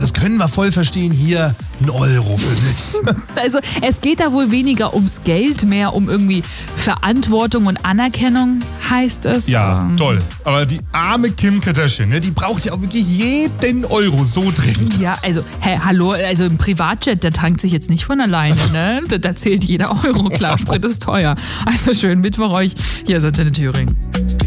das können wir voll verstehen. Hier, 1 Euro für dich. Also es geht da wohl weniger ums Geld, mehr um irgendwie Verantwortung und Anerkennung, heißt es. Ja, toll. Aber die arme Kim Kardashian, ne, die braucht ja auch wirklich jeden Euro so dringend. Ja, also, hallo, also ein Privatjet, der tankt sich jetzt nicht von alleine, ne? Da zählt jeder Euro, klar, Sprit ist teuer. Also schönen Mittwoch euch, hier sind Antenne Thüringen.